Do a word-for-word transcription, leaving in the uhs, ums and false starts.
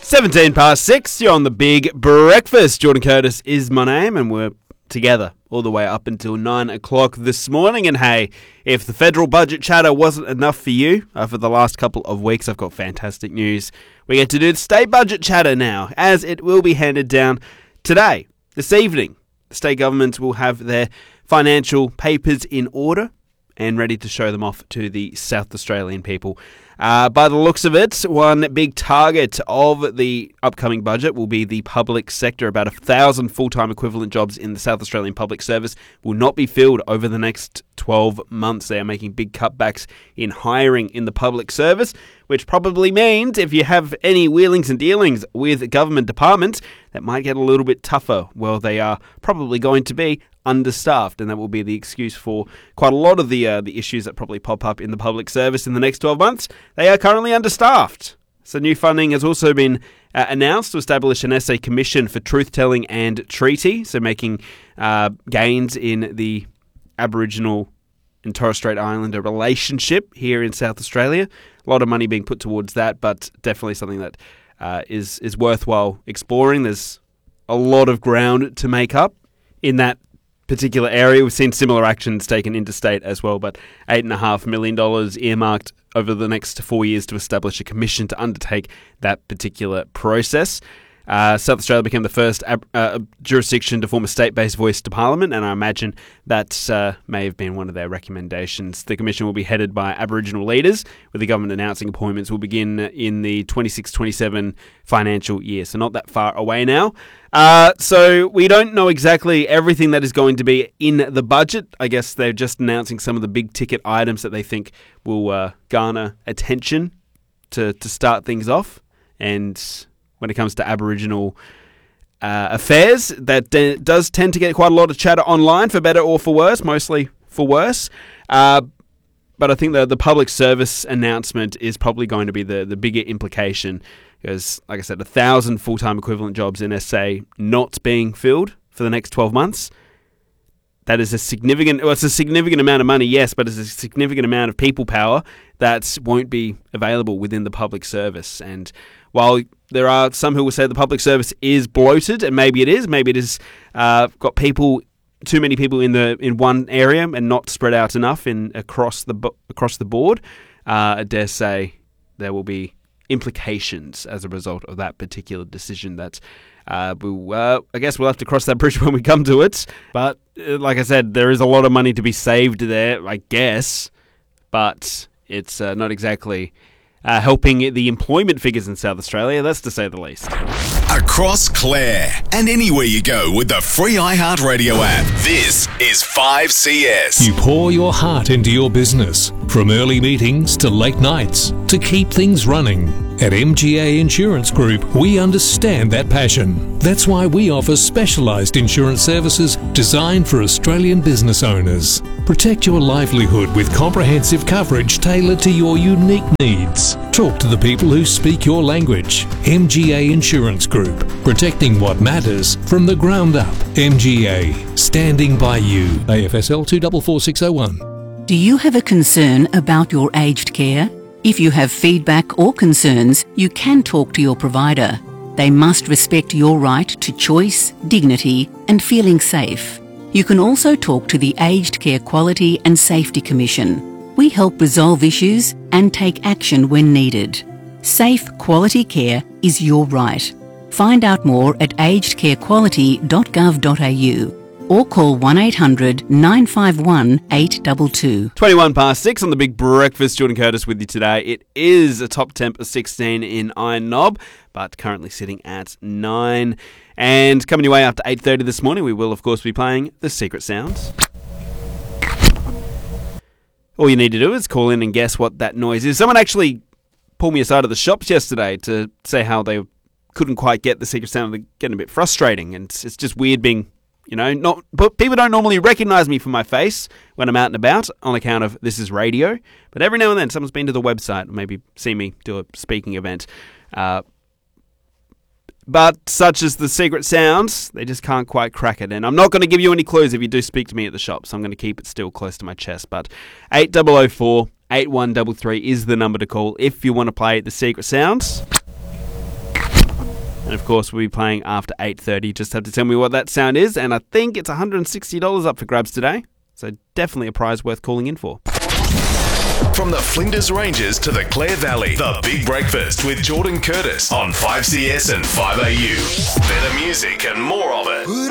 seventeen past six, you're on the Big Breakfast. Jordan Curtis is my name, and we're together all the way up until nine o'clock this morning. And hey, if the federal budget chatter wasn't enough for you uh, for the last couple of weeks, I've got fantastic news. We get to do the state budget chatter now, as it will be handed down today, this evening. The state governments will have their financial papers in order and ready to show them off to the South Australian people. Uh, by the looks of it, one big target of the upcoming budget will be the public sector. About a thousand full-time equivalent jobs in the South Australian public service will not be filled over the next twelve months. They are making big cutbacks in hiring in the public service, which probably means if you have any wheelings and dealings with government departments, that might get a little bit tougher. Well, they are probably going to be understaffed, and that will be the excuse for quite a lot of the uh, the issues that probably pop up in the public service in the next twelve months. They are currently understaffed. So new funding has also been uh, announced to establish an S A Commission for Truth-Telling and Treaty, so making uh, gains in the Aboriginal and Torres Strait Islander relationship here in South Australia. A lot of money being put towards that, but definitely something that uh, is, is worthwhile exploring. There's a lot of ground to make up in that particular area. We've seen similar actions taken interstate as well, but eight point five million dollars earmarked over the next four years to establish a commission to undertake that particular process. Uh, South Australia became the first ab- uh, jurisdiction to form a state-based voice to Parliament, and I imagine that uh, may have been one of their recommendations. The commission will be headed by Aboriginal leaders, with the government announcing appointments will begin in the twenty-six twenty-seven financial year, so not that far away now. Uh, so we don't know exactly everything that is going to be in the budget. I guess they're just announcing some of the big-ticket items that they think will uh, garner attention to, to start things off, and when it comes to Aboriginal uh, affairs, that de- does tend to get quite a lot of chatter online, for better or for worse, mostly for worse. Uh, but I think the, the public service announcement is probably going to be the, the bigger implication, because, like I said, a thousand full-time equivalent jobs in S A not being filled for the next twelve months. That is a significant, well, it's a significant amount of money, yes, but it's a significant amount of people power that won't be available within the public service. And while there are some who will say the public service is bloated, and maybe it is, maybe it is uh, got people, too many people in the in one area and not spread out enough in across the across the board. Uh, I dare say there will be implications as a result of that particular decision. That uh, we'll, uh, I guess we'll have to cross that bridge when we come to it. But uh, like I said, there is a lot of money to be saved there, I guess, but it's uh, not exactly Uh, helping the employment figures in South Australia, that's to say the least. Across Clare and anywhere you go with the free iHeartRadio app. This is five C S. You pour your heart into your business, from early meetings to late nights, to keep things running. At M G A Insurance Group, we understand that passion. That's why we offer specialised insurance services designed for Australian business owners. Protect your livelihood with comprehensive coverage tailored to your unique needs. Talk to the people who speak your language. M G A Insurance Group, protecting what matters from the ground up. M G A, standing by you. A F S L two four four six oh one. Do you have a concern about your aged care? If you have feedback or concerns, you can talk to your provider. They must respect your right to choice, dignity, and feeling safe. You can also talk to the Aged Care Quality and Safety Commission. We help resolve issues and take action when needed. Safe, quality care is your right. Find out more at aged care quality dot gov dot a u or call one eight hundred nine five one eight two two. twenty-one past six on the Big Breakfast. Jordan Curtis with you today. It is a top temp of sixteen in Iron Knob, but currently sitting at nine. And coming your way up to eight thirty this morning, we will, of course, be playing The Secret Sounds. All you need to do is call in and guess what that noise is. Someone actually pulled me aside of the shops yesterday to say how they couldn't quite get the secret sound. They're getting a bit frustrating, and it's just weird being... You know, not but people don't normally recognise me from my face when I'm out and about on account of this is radio. But every now and then, someone's been to the website or maybe seen me do a speaking event. Uh, but such as the secret sounds, they just can't quite crack it. And I'm not going to give you any clues if you do speak to me at the shop, so I'm going to keep it still close to my chest. But eight oh oh four, eight one three three is the number to call if you want to play the secret sounds. And of course, we'll be playing after eight thirty. Just have to tell me what that sound is. And I think it's one hundred sixty dollars up for grabs today. So definitely a prize worth calling in for. From the Flinders Ranges to the Clare Valley, The Big Breakfast with Jordan Curtis on five C S and five A U. Better music and more of it.